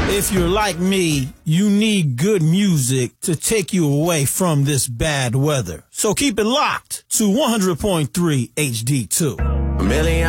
If you're like me, you need good music to take you away from this bad weather. So keep it locked to 100.3 HD2. A million